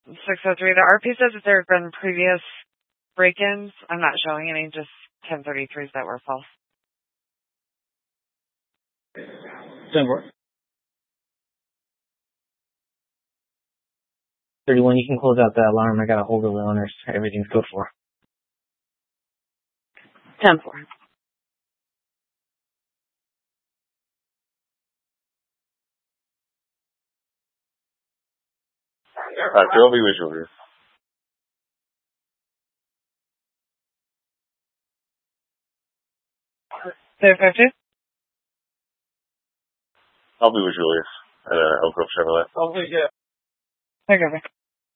603. The RP says that there have been previous break-ins. I'm not showing any, just 1033s that were false. 10-4. 31, you can close out the alarm. I got a hold of the owners. Everything's good for. 10-4. I'll be with you here. I'll be with Julius at Elk Grove Chevrolet. Oh, yeah. Okay.